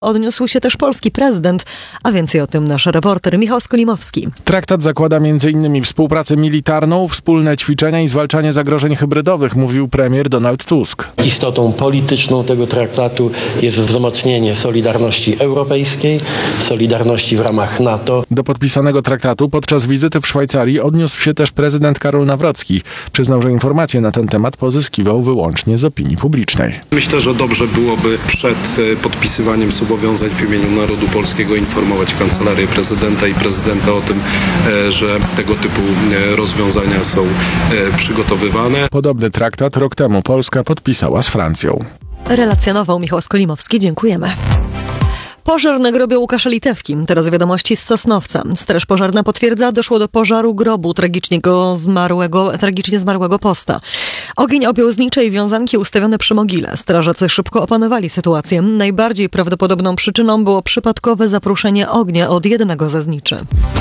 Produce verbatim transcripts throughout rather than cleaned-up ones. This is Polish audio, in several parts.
Odniósł się też polski prezydent, a więcej o tym nasz reporter Michał Skolimowski. Traktat zakłada między innymi współpracę militarną, wspólne ćwiczenia i zwalczanie zagrożeń hybrydowych, mówił premier Donald Tusk. Istotą polityczną tego traktatu jest wzmocnienie solidarności europejskiej, solidarności w ramach NATO. Do podpisanego traktatu podczas wizyty w Szwajcarii odniósł się też prezydent Karol Nawrocki. Przyznał, że informacje na ten temat pozyskiwał wyłącznie z opinii publicznej. Myślę, że dobrze byłoby przed podpisywaniem zobowiązań w imieniu narodu polskiego informować Kancelarię Prezydenta i Prezydenta o tym, że tego typu rozwiązania są przygotowywane. Podobny traktat rok temu Polska podpisała z Francją. Relacjonował Michał Skolimowski. Dziękujemy. Pożar na grobie Łukasza Litewki. Teraz wiadomości z Sosnowca. Straż pożarna potwierdza, doszło do pożaru grobu tragicznie zmarłego, tragicznie zmarłego posta. Ogień objął znicze i wiązanki ustawione przy mogile. Strażacy szybko opanowali sytuację. Najbardziej prawdopodobną przyczyną było przypadkowe zapruszenie ognia od jednego ze zniczy.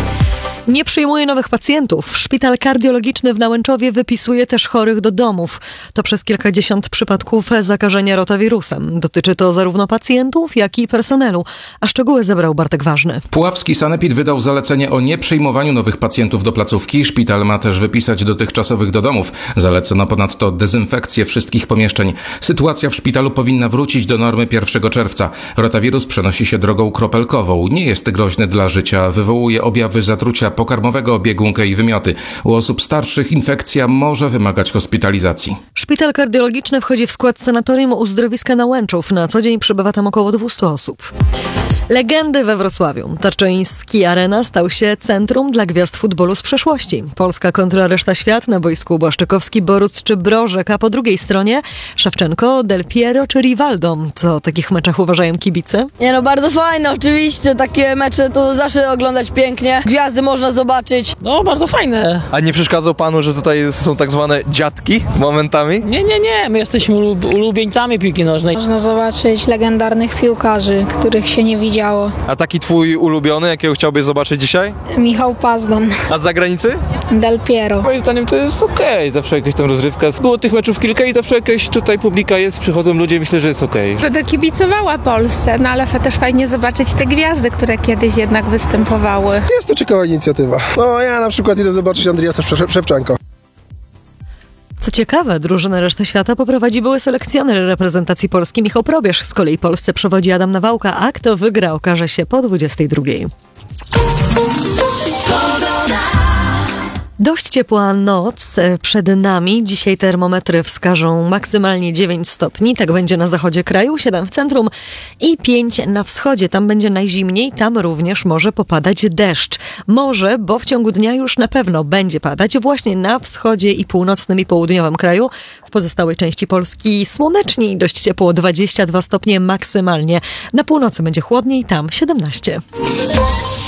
Nie przyjmuje nowych pacjentów. Szpital kardiologiczny w Nałęczowie wypisuje też chorych do domów. To przez kilkadziesiąt przypadków zakażenia rotawirusem. Dotyczy to zarówno pacjentów, jak i personelu. A szczegóły zebrał Bartek Ważny. Puławski sanepid wydał zalecenie o nieprzyjmowaniu nowych pacjentów do placówki. Szpital ma też wypisać dotychczasowych do domów. Zalecono ponadto dezynfekcję wszystkich pomieszczeń. Sytuacja w szpitalu powinna wrócić do normy pierwszego czerwca. Rotawirus przenosi się drogą kropelkową. Nie jest groźny dla życia. Wywołuje objawy zatrucia pokarmowego, biegunkę i wymioty. U osób starszych infekcja może wymagać hospitalizacji. Szpital kardiologiczny wchodzi w skład sanatorium uzdrowiska Nałęczów. Na co dzień przebywa tam około dwieście osób. Legendy we Wrocławiu. Tarczyński Arena stał się centrum dla gwiazd futbolu z przeszłości. Polska kontra reszta świat na boisku Błaszczykowski, Boruc czy Brożek, a po drugiej stronie Szewczenko, Del Piero czy Rivaldo. Co o takich meczach uważają kibice? Nie no, bardzo fajne oczywiście. Takie mecze to zawsze oglądać pięknie. Gwiazdy można zobaczyć. No, bardzo fajne. A nie przeszkadzał panu, że tutaj są tak zwane dziadki momentami? Nie, nie, nie. My jesteśmy ulub- ulubieńcami piłki nożnej. Można zobaczyć legendarnych piłkarzy, których się nie widziało. A taki twój ulubiony, jakiego chciałbyś zobaczyć dzisiaj? Michał Pazdan. A z zagranicy? Del Piero. Moim zdaniem to jest okej, okay. Zawsze jakaś tam rozrywka. Było tych meczów kilka i zawsze jakaś tutaj publika jest, przychodzą ludzie, myślę, że jest okej. Okay. Będę kibicowała Polsce, no ale też fajnie zobaczyć te gwiazdy, które kiedyś jednak występowały. Jest to ciekawa inicjatywa. No ja na przykład idę zobaczyć Andriasa Szewczenko. Co ciekawe, drużynę reszty świata poprowadzi były selekcjoner reprezentacji Polski Michał Probierz. Z kolei Polsce przewodzi Adam Nawałka, a kto wygra, okaże się po dwudziestej drugiej. Dość ciepła noc przed nami. Dzisiaj termometry wskażą maksymalnie dziewięć stopni. Tak będzie na zachodzie kraju, siedem w centrum i pięć na wschodzie. Tam będzie najzimniej, tam również może popadać deszcz. Może, bo w ciągu dnia już na pewno będzie padać właśnie na wschodzie i północnym i południowym kraju. W pozostałej części Polski słonecznie i dość ciepło, dwadzieścia dwa stopnie maksymalnie. Na północy będzie chłodniej, tam siedemnaście.